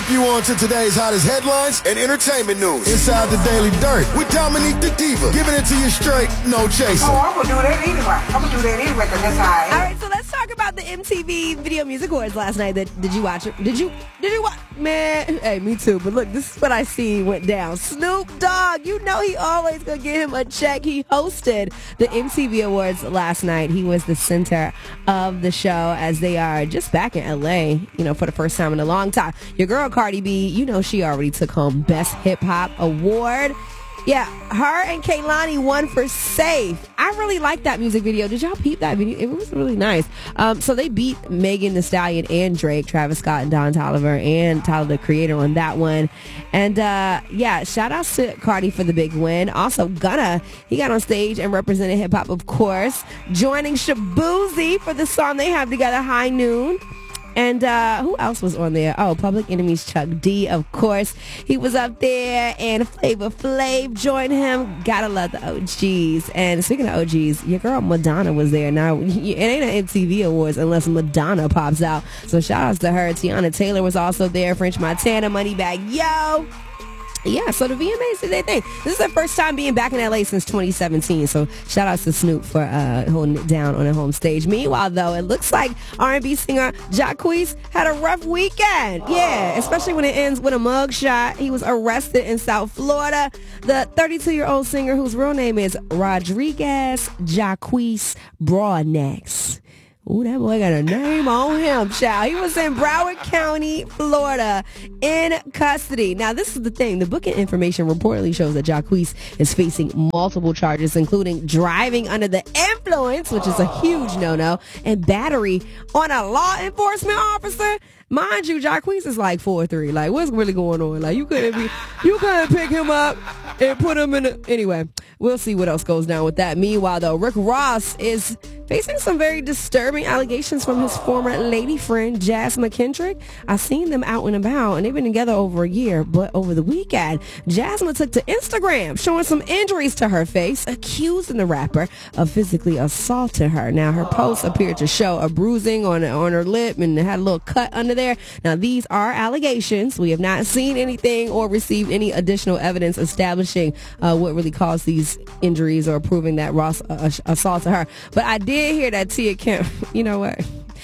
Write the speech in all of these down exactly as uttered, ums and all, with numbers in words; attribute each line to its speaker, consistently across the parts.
Speaker 1: flip you on to today's hottest headlines and entertainment news. Inside the Daily Dirt with Dominique the Diva. Giving it to you straight, no chaser.
Speaker 2: Oh, I'm going to do that anyway. I'm going to do that anyway because that's how I am.
Speaker 3: All right, so let's talk about the M T V Video Music Awards last night. That, did you watch it? Did you? Did you watch? Man, hey, me too. But look, this is what I see went down. Snoop Dogg, you know he always going to get him a check. He hosted the M T V Awards last night. He was the center of the show as they are just back in L A, you know, for the first time in a long time. Your girl Cardi B, you know she already took home Best Hip Hop Award. Yeah, her and Kehlani won for Safe. I really liked that music video. Did y'all peep that video? It was really nice. Um, so they beat Megan Thee Stallion and Drake, Travis Scott and Don Toliver, and Tyler, the Creator, on that one. And uh, yeah, shout out to Cardi for the big win. Also, Gunna, he got on stage and represented hip hop, of course, joining Shaboozey for the song they have together, High Noon. And uh, who else was on there? Oh, Public Enemy's Chuck D, of course. He was up there, and Flavor Flav joined him. Gotta love the O Gs. And speaking of O Gs, your girl Madonna was there. Now, it ain't an M T V Awards unless Madonna pops out. So shout outs to her. Tiana Taylor was also there. French Montana, Moneybagg Yo. Yeah, so the V M As did their thing. This is their first time being back in L A since twenty seventeen, so shout out to Snoop for uh, holding it down on the home stage. Meanwhile, though, it looks like R and B singer Jacquees had a rough weekend. Yeah, especially when it ends with a mug shot. He was arrested in South Florida. The thirty-two-year-old singer, whose real name is Rodriguez Jacquees Broadnax. Ooh, that boy got a name on him, child. He was in Broward County, Florida, in custody. Now, this is the thing. The booking information reportedly shows that Jacquees is facing multiple charges, including driving under the influence, which is a huge no-no, and battery on a law enforcement officer. Mind you, Jacquees is like four three. Like, what's really going on? Like, you couldn't be, you couldn't pick him up and put him in a, anyway, we'll see what else goes down with that. Meanwhile, though, Rick Ross is facing some very disturbing allegations from his former lady friend, Jazz McKendrick. I've seen them out and about, and they've been together over a year, but over the weekend, Jasmine took to Instagram, showing some injuries to her face, accusing the rapper of physically assaulting her. Now, her post appeared to show a bruising on, on her lip, and it had a little cut under there. Now, these are allegations. We have not seen anything or received any additional evidence establishing uh, what really caused these injuries or proving that Ross uh, assaulted her. But I did hear that Tia Kemp, you know what?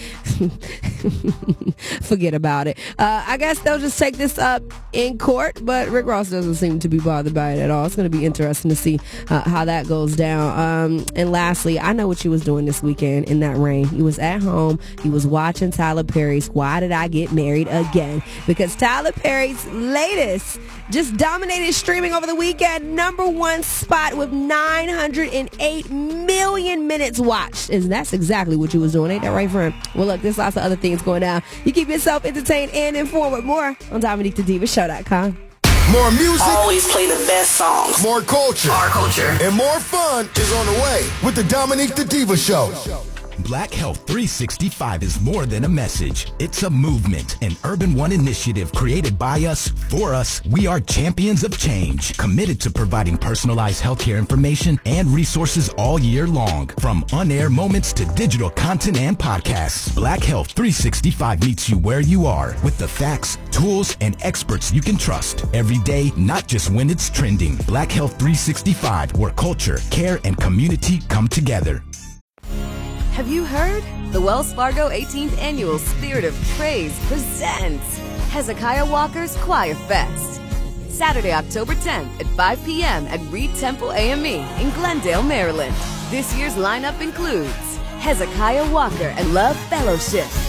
Speaker 3: Forget about it. Uh, I guess they'll just take this up in court, but Rick Ross doesn't seem to be bothered by it at all. It's going to be interesting to see uh, how that goes down. Um, and lastly, I know what you was doing this weekend in that rain. You was at home. You was watching Tyler Perry's Why Did I Get Married Again? Because Tyler Perry's latest just dominated streaming over the weekend. Number one spot with nine hundred eight million minutes watched. And that's exactly what you was doing. Ain't that right, friend? Well, look, there's lots of other things going down. You keep yourself entertained and informed with more on Dominique the Diva Show dot com.
Speaker 1: More music.
Speaker 4: Always play the best songs.
Speaker 1: More culture.
Speaker 4: Our culture.
Speaker 1: And more fun is on the way with the Dominique the Diva Show.
Speaker 5: Black Health three sixty-five is more than a message. It's a movement, an Urban One initiative created by us, for us. We are champions of change, committed to providing personalized healthcare information and resources all year long. From on-air moments to digital content and podcasts, Black Health three sixty-five meets you where you are with the facts, tools, and experts you can trust every day, not just when it's trending. Black Health three sixty-five, where culture, care, and community come together.
Speaker 6: Have you heard? The Wells Fargo eighteenth Annual Spirit of Praise presents Hezekiah Walker's Choir Fest. Saturday, October tenth at five p.m. at Reed Temple A M E in Glendale, Maryland. This year's lineup includes Hezekiah Walker and Love Fellowship,